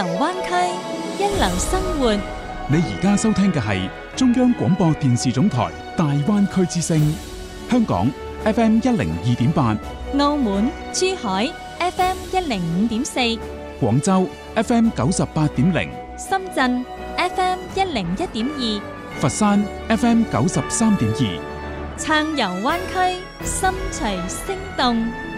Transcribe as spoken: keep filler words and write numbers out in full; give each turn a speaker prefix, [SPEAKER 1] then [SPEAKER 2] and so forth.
[SPEAKER 1] 遊灣區，一流生活。
[SPEAKER 2] 你而家收聽嘅係中央廣播電視總台大灣區之聲，香港 F M 一零二點八，
[SPEAKER 1] 澳門、珠海 F M 一零五點四，
[SPEAKER 2] 廣州 F M 九十八點零，
[SPEAKER 1] 深圳 F M 一零一點二，
[SPEAKER 2] 佛山 F M 九十三點二。
[SPEAKER 1] 撐遊灣區，心隨聲動。